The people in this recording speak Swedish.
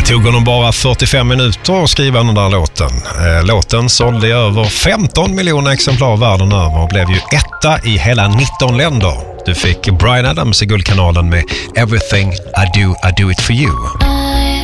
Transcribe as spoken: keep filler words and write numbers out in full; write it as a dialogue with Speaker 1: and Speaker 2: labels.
Speaker 1: tog honom bara fyrtiofem minuter att skriva den där låten. Låten sålde över femton miljoner exemplar världen över och blev ju etta i hela nitton länder. Du fick Bryan Adams i Guldkanalen med Everything I Do, I Do It For You.
Speaker 2: I